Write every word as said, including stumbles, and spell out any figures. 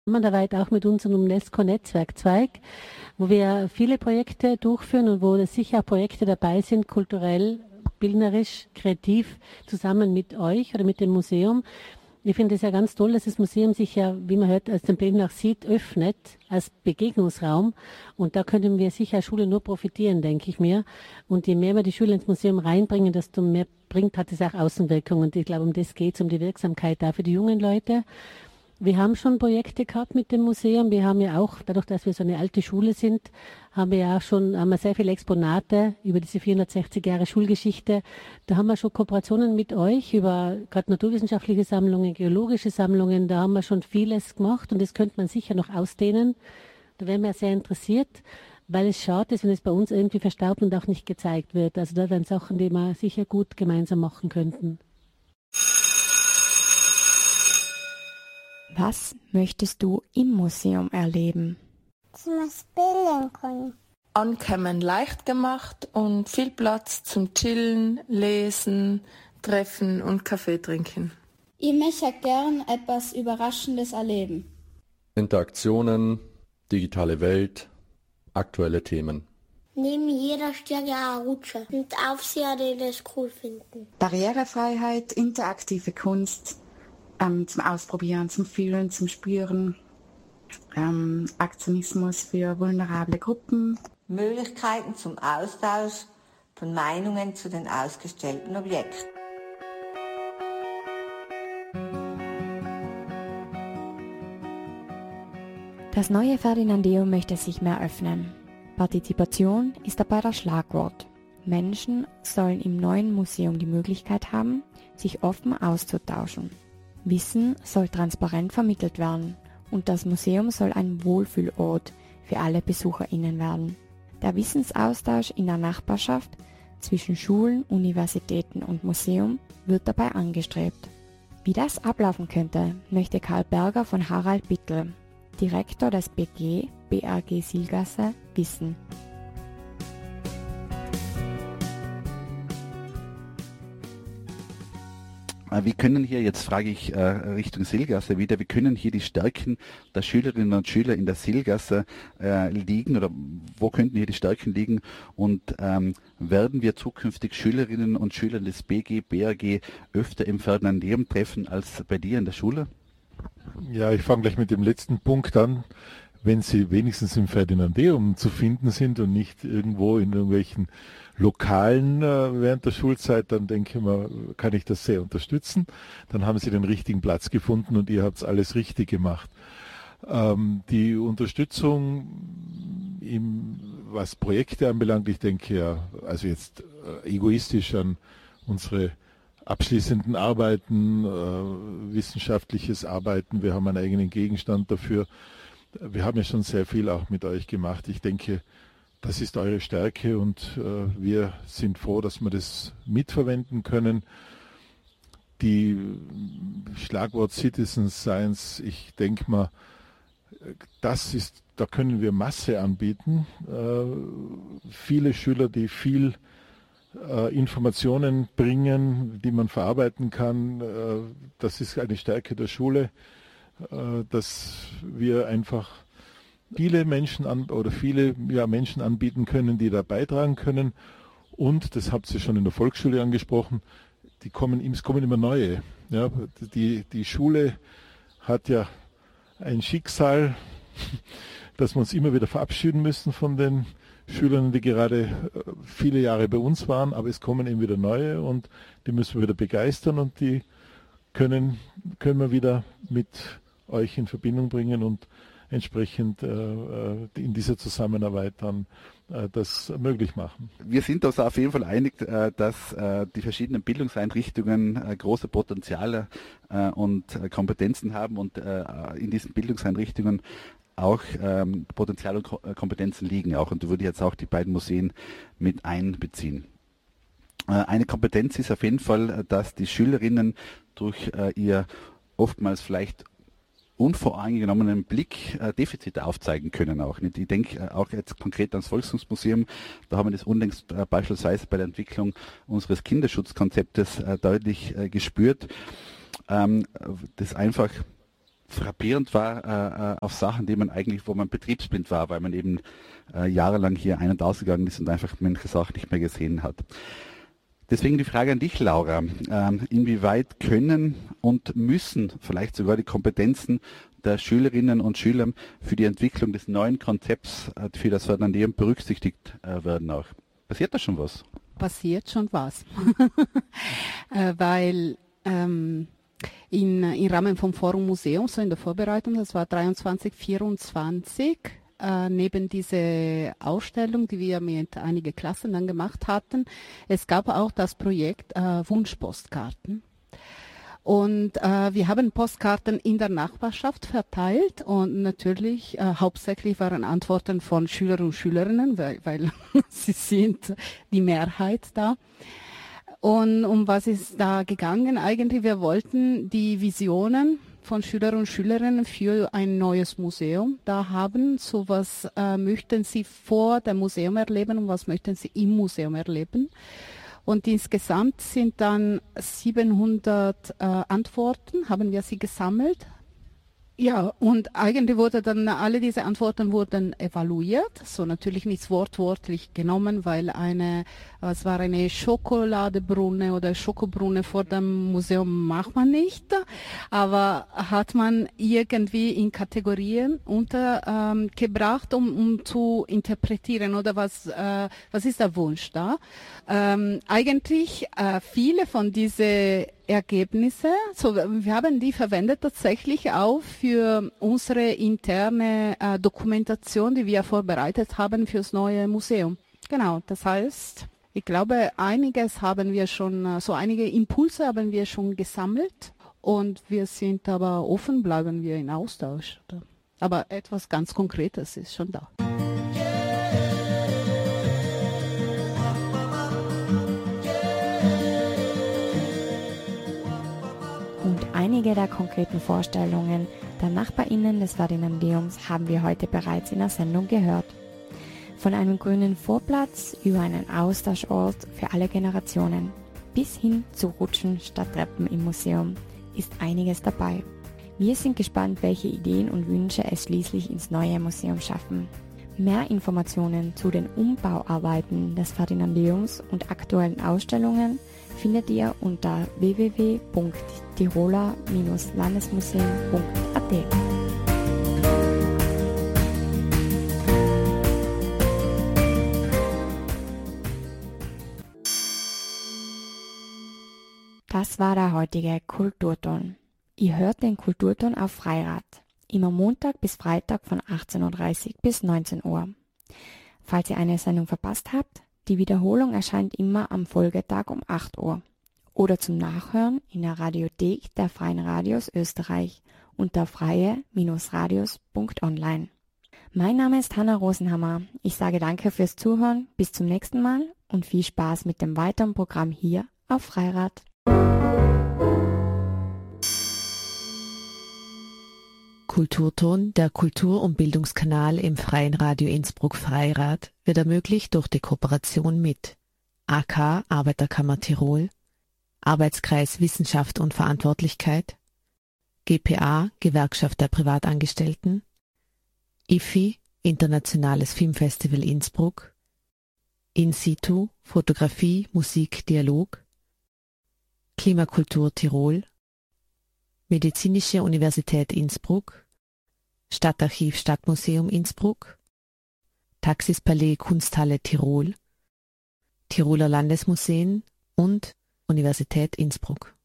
Zusammenarbeit auch mit unserem UNESCO-Netzwerkzweig, wo wir viele Projekte durchführen und wo sicher auch Projekte dabei sind, kulturell, bildnerisch, kreativ, zusammen mit euch oder mit dem Museum. Ich finde es ja ganz toll, dass das Museum sich ja, wie man hört, als den Blinden auch sieht, öffnet als Begegnungsraum. Und da können wir sicher als Schule nur profitieren, denke ich mir. Und je mehr wir die Schule ins Museum reinbringen, desto mehr bringt, hat es auch Außenwirkungen. Und ich glaube, um das geht es, um die Wirksamkeit da für die jungen Leute. Wir haben schon Projekte gehabt mit dem Museum. Wir haben ja auch, dadurch, dass wir so eine alte Schule sind, haben wir ja auch schon haben wir sehr viele Exponate über diese vierhundertsechzig Jahre Schulgeschichte. Da haben wir schon Kooperationen mit euch über gerade naturwissenschaftliche Sammlungen, geologische Sammlungen. Da haben wir schon vieles gemacht und das könnte man sicher noch ausdehnen. Da wären wir sehr interessiert, weil es schade ist, wenn es bei uns irgendwie verstaubt und auch nicht gezeigt wird. Also da wären Sachen, die wir sicher gut gemeinsam machen könnten. Was möchtest du im Museum erleben? Dass man spielen kann. Ankommen leicht gemacht und viel Platz zum Chillen, Lesen, Treffen und Kaffee trinken. Ich möchte gern etwas Überraschendes erleben. Interaktionen, digitale Welt, aktuelle Themen. Neben jeder Stelle eine Rutsche und Aufseher, die das cool finden. Barrierefreiheit, interaktive Kunst. Ähm, zum Ausprobieren, zum Fühlen, zum Spüren, ähm, Aktionismus für vulnerable Gruppen. Möglichkeiten zum Austausch von Meinungen zu den ausgestellten Objekten. Das neue Ferdinandeum möchte sich mehr öffnen. Partizipation ist dabei das Schlagwort. Menschen sollen im neuen Museum die Möglichkeit haben, sich offen auszutauschen. Wissen soll transparent vermittelt werden und das Museum soll ein Wohlfühlort für alle BesucherInnen werden. Der Wissensaustausch in der Nachbarschaft zwischen Schulen, Universitäten und Museum wird dabei angestrebt. Wie das ablaufen könnte, möchte Karl Berger von Harald Bittel, Direktor des B G, B R G Silgasse, wissen. Wie können hier, jetzt frage ich äh, Richtung Silgasse wieder, wie können hier die Stärken der Schülerinnen und Schüler in der Silgasse äh, liegen oder wo könnten hier die Stärken liegen und ähm, werden wir zukünftig Schülerinnen und Schüler des B G, B R G öfter im Ferdinandeum treffen als bei dir in der Schule? Ja, ich fange gleich mit dem letzten Punkt an. Wenn sie wenigstens im Ferdinandeum zu finden sind und nicht irgendwo in irgendwelchen Lokalen äh, während der Schulzeit, dann denke ich mal, kann ich das sehr unterstützen. Dann haben sie den richtigen Platz gefunden und ihr habt alles richtig gemacht. Ähm, die Unterstützung, im, was Projekte anbelangt, ich denke ja, also jetzt äh, egoistisch an unsere abschließenden Arbeiten, äh, wissenschaftliches Arbeiten, wir haben einen eigenen Gegenstand dafür. Wir haben ja schon sehr viel auch mit euch gemacht. Ich denke, das ist eure Stärke und äh, wir sind froh, dass wir das mitverwenden können. Die Schlagwort Citizen Science, ich denke mal, das ist, da können wir Masse anbieten. Äh, viele Schüler, die viel äh, Informationen bringen, die man verarbeiten kann, äh, das ist eine Stärke der Schule. Dass wir einfach viele Menschen an, oder viele ja, Menschen anbieten können, die da beitragen können. Und, das habt ihr schon in der Volksschule angesprochen, die kommen, es kommen immer neue. Ja, die, die Schule hat ja ein Schicksal, dass wir uns immer wieder verabschieden müssen von den Schülern, die gerade viele Jahre bei uns waren, aber es kommen eben wieder neue und die müssen wir wieder begeistern und die können, können wir wieder mit euch in Verbindung bringen und entsprechend äh, in dieser Zusammenarbeit dann äh, das möglich machen. Wir sind uns auf jeden Fall einig, äh, dass äh, die verschiedenen Bildungseinrichtungen äh, große Potenziale äh, und äh, Kompetenzen haben und äh, in diesen Bildungseinrichtungen auch ähm, Potenzial und Ko- Kompetenzen liegen auch und da würde ich jetzt auch die beiden Museen mit einbeziehen. Äh, eine Kompetenz ist auf jeden Fall, dass die Schülerinnen durch äh, ihr oftmals vielleicht unvoreingenommenen Blick äh, Defizite aufzeigen können auch. Ich denke äh, auch jetzt konkret ans Volkskunstmuseum, da haben wir das unlängst äh, beispielsweise bei der Entwicklung unseres Kinderschutzkonzeptes äh, deutlich äh, gespürt, ähm, das einfach frappierend war äh, auf Sachen, die man eigentlich, wo man betriebsblind war, weil man eben äh, jahrelang hier ein- und ausgegangen ist und einfach manche Sachen nicht mehr gesehen hat. Deswegen die Frage an dich, Laura. Ähm, inwieweit können und müssen vielleicht sogar die Kompetenzen der Schülerinnen und Schüler für die Entwicklung des neuen Konzepts äh, für das Ferdinandeum berücksichtigt äh, werden auch? Passiert da schon was? Passiert schon was. äh, weil ähm, in, im Rahmen vom Forum Museum, so in der Vorbereitung, das war dreiundzwanzig, vierundzwanzig, äh, neben diese Ausstellung, die wir mit einigen Klassen dann gemacht hatten, es gab auch das Projekt äh, Wunschpostkarten. Und äh, wir haben Postkarten in der Nachbarschaft verteilt und natürlich äh, hauptsächlich waren Antworten von Schülern und Schülerinnen, weil, weil sie sind die Mehrheit da. Und um was ist da gegangen? Eigentlich, wir wollten die Visionen von Schülern und Schülerinnen für ein neues Museum da haben. So was äh, möchten sie vor dem Museum erleben und was möchten sie im Museum erleben. Und insgesamt sind dann siebenhundert äh, Antworten, haben wir sie gesammelt. Ja, und eigentlich wurde dann, alle diese Antworten wurden evaluiert, so natürlich nicht wortwörtlich genommen, weil eine, es war eine Schokoladebrunne oder Schokobrunne vor dem Museum macht man nicht, aber hat man irgendwie in Kategorien untergebracht, ähm, um, um zu interpretieren, oder was, äh, was ist der Wunsch da? Ähm, eigentlich äh, viele von diesen Ergebnisse, so, wir haben die verwendet tatsächlich auch für unsere interne äh, Dokumentation, die wir vorbereitet haben fürs neue Museum. Genau, das heißt, ich glaube, einiges haben wir schon, so einige Impulse haben wir schon gesammelt und wir sind aber offen, bleiben wir in Austausch. Oder? Aber etwas ganz Konkretes ist schon da. Einige der konkreten Vorstellungen der NachbarInnen des Ferdinandeums haben wir heute bereits in der Sendung gehört. Von einem grünen Vorplatz über einen Austauschort für alle Generationen bis hin zu Rutschen statt Treppen im Museum ist einiges dabei. Wir sind gespannt, welche Ideen und Wünsche es schließlich ins neue Museum schaffen. Mehr Informationen zu den Umbauarbeiten des Ferdinandeums und aktuellen Ausstellungen findet ihr unter w w w punkt tiroler Bindestrich landesmuseum punkt a t. Das war der heutige Kulturton. Ihr hört den Kulturton auf Freirad, immer Montag bis Freitag von achtzehn Uhr dreißig bis neunzehn Uhr. Falls ihr eine Sendung verpasst habt, die Wiederholung erscheint immer am Folgetag um acht Uhr oder zum Nachhören in der Radiothek der Freien Radios Österreich unter freie Radios punkt online. Mein Name ist Hanna Rosenhammer. Ich sage danke fürs Zuhören, bis zum nächsten Mal und viel Spaß mit dem weiteren Programm hier auf Freirad. Kulturton, der Kultur- und Bildungskanal im Freien Radio Innsbruck Freirad, wird ermöglicht durch die Kooperation mit A K Arbeiterkammer Tirol, Arbeitskreis Wissenschaft und Verantwortlichkeit, G P A Gewerkschaft der Privatangestellten, I F I Internationales Filmfestival Innsbruck, In Situ Fotografie, Musik, Dialog, Klimakultur Tirol, Medizinische Universität Innsbruck, Stadtarchiv Stadtmuseum Innsbruck, Taxis Palais Kunsthalle Tirol, Tiroler Landesmuseen und Universität Innsbruck.